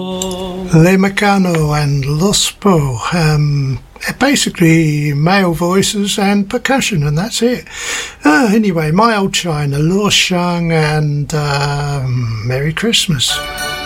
Le Meccano and Los Po. Basically male voices and percussion, and that's it. Anyway, My Old China, Luo Sheng, and Merry Christmas.